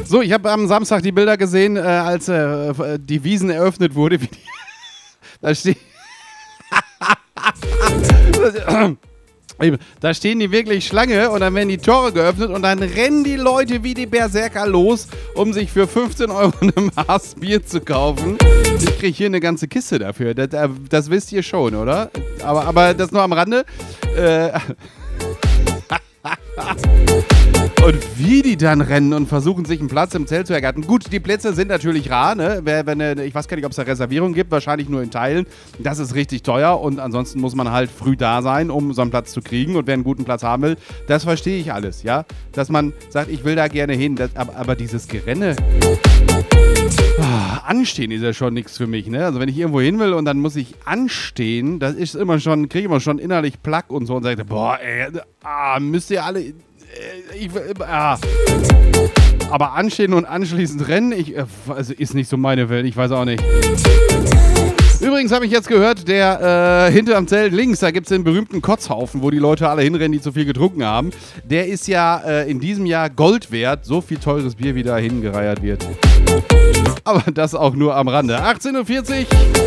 So, ich habe am Samstag die Bilder gesehen, als die Wiesn eröffnet wurde. Da steht... Da stehen die wirklich Schlange und dann werden die Tore geöffnet und dann rennen die Leute wie die Berserker los, um sich für 15 € eine Maß Bier zu kaufen. Ich kriege hier eine ganze Kiste dafür. Das wisst ihr schon, oder? Aber das nur am Rande. Und wie die dann rennen und versuchen, sich einen Platz im Zelt zu ergattern. Gut, die Plätze sind natürlich rar, ne? Ich weiß gar nicht, ob es da Reservierungen gibt, wahrscheinlich nur in Teilen. Das ist richtig teuer und ansonsten muss man halt früh da sein, um so einen Platz zu kriegen. Und wer einen guten Platz haben will, das verstehe ich alles, ja? Dass man sagt, ich will da gerne hin. Aber dieses Gerenne... Anstehen ist ja schon nichts für mich, ne? Also wenn ich irgendwo hin will und dann muss ich anstehen, das ist immer schon, kriege ich immer schon innerlich Plack und so und sage, boah, ey, müsst ihr alle... Aber anstehen und anschließend rennen, also ist nicht so meine Welt, ich weiß auch nicht. Übrigens habe ich jetzt gehört, der hinterm Zelt links, da gibt es den berühmten Kotzhaufen, wo die Leute alle hinrennen, die zu viel getrunken haben. Der ist ja in diesem Jahr Gold wert, so viel teures Bier, wie da hingereiert wird. Aber das auch nur am Rande. 18:40 Uhr.